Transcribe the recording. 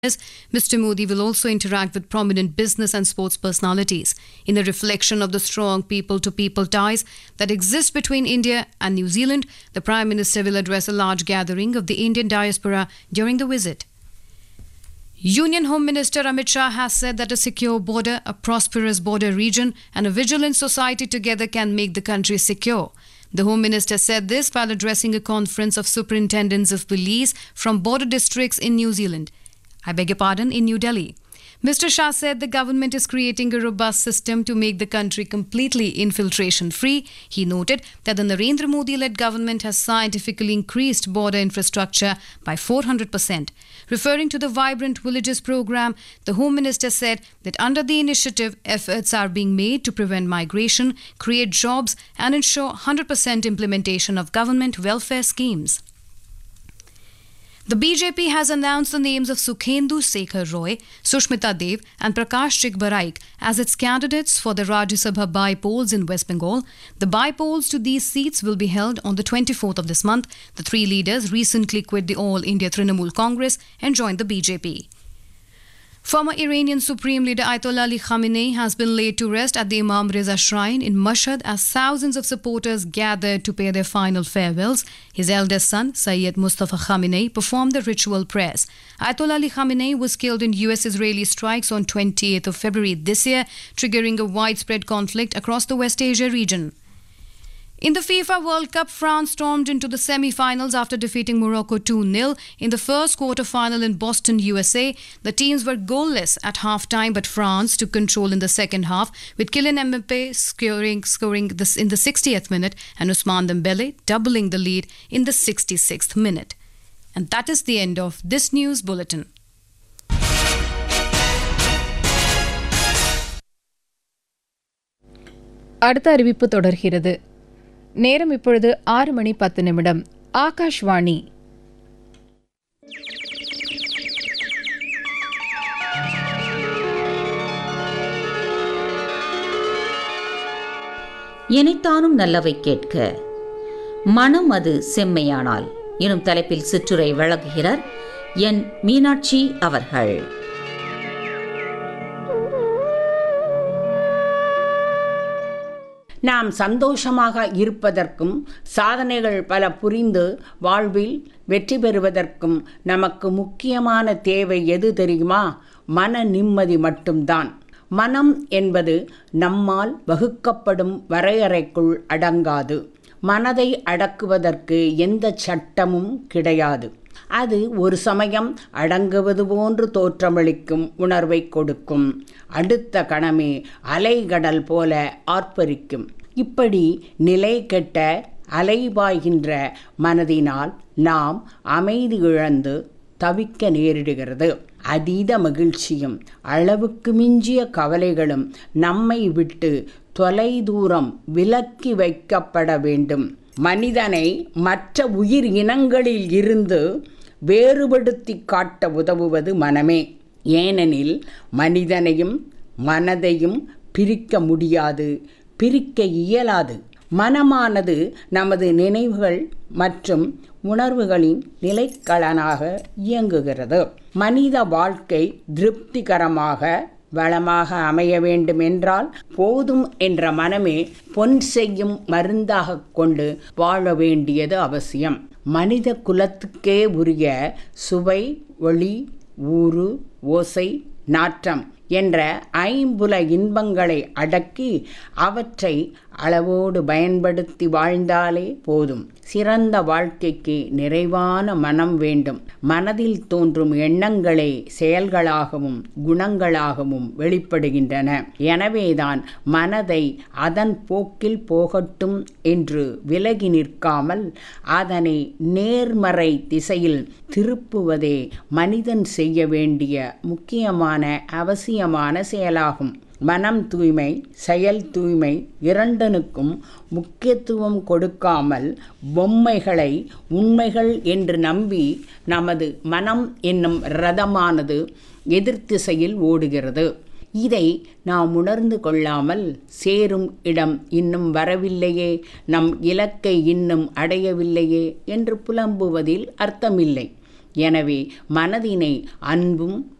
Mr. Modi will also interact with prominent business and sports personalities in a reflection of the strong people-to-people ties that exist between India and New Zealand. The Prime Minister will address a large gathering of the Indian diaspora during the visit. Union Home Minister Amit Shah has said that a secure border, a prosperous border region, and a vigilant society together can make the country secure. The Home Minister said this while addressing a conference of superintendents of police from border districts in New Zealand. In New Delhi. Mr. Shah said the government is creating a robust system to make the country completely infiltration-free. He noted that the Narendra Modi-led government has scientifically increased border infrastructure by 400%. Referring to the Vibrant Villages program, the Home Minister said that under the initiative, efforts are being made to prevent migration, create jobs, and ensure 100% implementation of government welfare schemes. The BJP has announced the names of Sukhendu Sekhar Roy, Sushmita Dev and Prakash Chikbaraik as its candidates for the Rajya Sabha by-polls in West Bengal. The by-polls to these seats will be held on the 24th of this month. The three leaders recently quit the All India Trinamool Congress and joined the BJP. Former Iranian Supreme Leader Ayatollah Ali Khamenei has been laid to rest at the Imam Reza Shrine in Mashhad as thousands of supporters gathered to pay their final farewells. His eldest son, Sayyid Mustafa Khamenei, performed the ritual prayers. Ayatollah Ali Khamenei was killed in US-Israeli strikes on 28th of February this year, triggering a widespread conflict across the West Asia region. In the FIFA World Cup, France stormed into the semi-finals after defeating Morocco 2-0 in the first quarter-final in Boston, USA. The teams were goalless at half-time, but France took control in the second half, with Kylian Mbappe scoring this in the 60th minute and Ousmane Dembele doubling the lead in the 66th minute. And that is the end of this news bulletin. அடுத்த அறிவிப்பு தொடர்கிறது. நேரம் இப்பொழுது 6:10 ஆகாஷ்வாணி. இனித்தானும் நல்லவை கேட்க மனம் அது செம்மையானால் எனும் தலைப்பில் சிற்றுரை வழங்குகிறார் என் மீனாட்சி அவர்கள். நாம் சந்தோஷமாக இருப்பதற்கும் சாதனைகள் பல புரிந்து வாழ்வில் வெற்றி பெறுவதற்கும் நமக்கு முக்கியமான தேவை எது தெரியுமா? மன நிம்மதி மட்டும்தான். மனம் என்பது நம்மால் வகுக்கப்படும் வரையறைக்குள் அடங்காது. மனதை அடக்குவதற்கு எந்த சட்டமும் கிடையாது. அது ஒரு சமயம் அடங்குவது போன்று தோற்றமளிக்கும் உணர்வை கொடுக்கும். அடுத்த கணமே அலைகடல் போல ஆர்ப்பரிக்கும். இப்படி நிலை கெட்ட அலைபாய்கின்ற மனதினால் நாம் அமைதி இழந்து தவிக்க நேரிடுகிறது. அதீத மகிழ்ச்சியும் அளவுக்கு மிஞ்சிய கவலைகளும் நம்மை விட்டு தொலைதூரம் விலக்கி வைக்கப்பட வேண்டும். மனிதனை மற்ற உயிர் இனங்களில் இருந்து வேறுபடுத்தி காட்ட உதவுவது மனமே. ஏனெனில் மனிதனையும் மனதையும் பிரிக்க முடியாது, பிரிக்க இயலாது. மனமானது நமது நினைவுகள் மற்றும் உணர்வுகளின் நிலைக்களனாக இயங்குகிறது. மனித வாழ்க்கை திருப்திகரமாக வளமாக அமைய வேண்டும் என்றால் போதும் என்ற மனமே பொன் செய்யும் மருந்தாக கொண்டு வாழ வேண்டியது அவசியம். மனித குலத்துக்கே உரிய சுவை, ஒளி, ஊறு, ஓசை, நாற்றம் என்ற ஐம்புல இன்பங்களை அடக்கி அவற்றை அளவோடு பயன்படுத்தி வாழ்ந்தாலே போதும். சிறந்த வாழ்க்கைக்கு நிறைவான மனம் வேண்டும். மனதில் தோன்றும் எண்ணங்களே செயல்களாகவும் குணங்களாகவும் வெளிப்படுகின்றன. எனவேதான் மனதை அதன் போக்கில் போகட்டும் என்று விலகி நிற்காமல் அதனை நேர்மறை திசையில் திருப்புவதே மனிதன் செய்ய வேண்டிய முக்கியமான அவசியமான செயலாகும். மனம் தூய்மை, செயல் தூய்மை இரண்டனுக்கும் முக்கியத்துவம் கொடுக்காமல் பொம்மைகளை உண்மைகள் என்று நம்பி நமது மனம் என்னும் ரதமானது எதிர்த்திசையில் ஓடுகிறது. இதை நாம் உணர்ந்து கொள்ளாமல் சேரும் இடம் இன்னும் வரவில்லையே, நம் இலக்கை இன்னும் அடையவில்லையே என்று புலம்புவதில் அர்த்தமில்லை. எனவே மனதினை அன்பும்